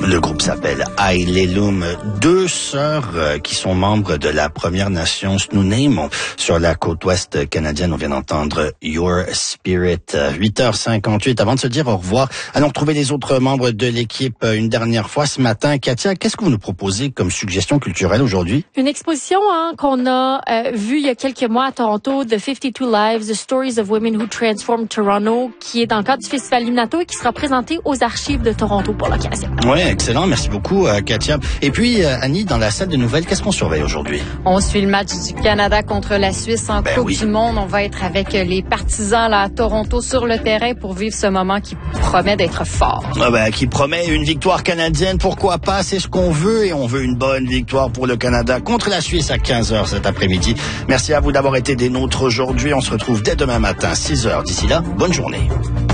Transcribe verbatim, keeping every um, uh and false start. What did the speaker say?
Le groupe s'appelle Ailelum, deux sœurs euh, qui sont membres de la Première Nation Snuneymuxw sur la côte ouest canadienne. On vient d'entendre Your Spirit. huit heures cinquante-huit. Avant de se dire au revoir, allons retrouver les autres membres de l'équipe une dernière fois ce matin. Katia, qu'est-ce que vous nous proposez comme suggestion culturelle aujourd'hui? Une exposition hein, qu'on a euh, vue il y a quelques mois à Toronto, The fifty-two Lives, The Stories of Women Who Transformed Toronto, qui est dans le cadre du Festival Luminato et qui sera présentée aux archives de Toronto pour l'occasion. Oui, excellent. Merci beaucoup, euh, Katia. Et puis, euh, Annie, dans la salle de nouvelles, qu'est-ce qu'on surveille aujourd'hui? On suit le match du Canada contre la Suisse en ben Coupe oui. du Monde. On va être avec les partisans là, à Toronto sur le terrain pour vivre ce moment qui promet d'être fort. Ah ben, qui promet une victoire canadienne, pourquoi pas? C'est ce qu'on veut et on veut une bonne victoire pour le Canada contre la Suisse à quinze heures cet après-midi. Merci à vous d'avoir été des nôtres aujourd'hui. On se retrouve dès demain matin, six heures. D'ici là, bonne journée.